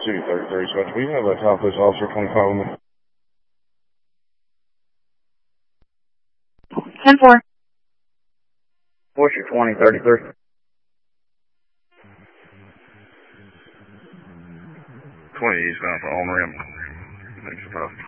233 Switch. We have a Tahoe Police Officer 25 on me. 10-4. What's your 2033? 20 eastbound for on ramp. Thanks,